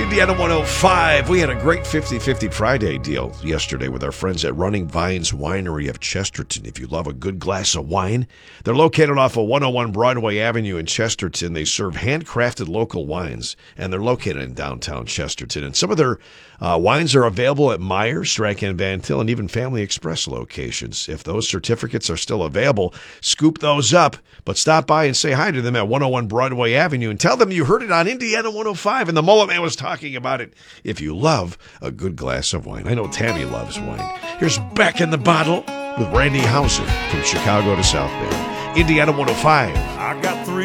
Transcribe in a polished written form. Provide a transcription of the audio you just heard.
Indiana 105. We had a great 50-50 Friday deal yesterday with our friends at Running Vines Winery of Chesterton. If you love a good glass of wine, they're located off of 101 Broadway Avenue in Chesterton. They serve handcrafted local wines, and they're located in downtown Chesterton. And some of their wines are available at Meyer, Strachan Van Til, and even Family Express locations. If those certificates are still available, scoop those up, but stop by and say hi to them at 101 Broadway Avenue and tell them you heard it on Indiana 105 and the Mullet Man was talking about it. If you love a good glass of wine. I know Tammy loves wine. Here's Back in the Bottle with Randy Houser from Chicago to South Bend. Indiana 105. I got 3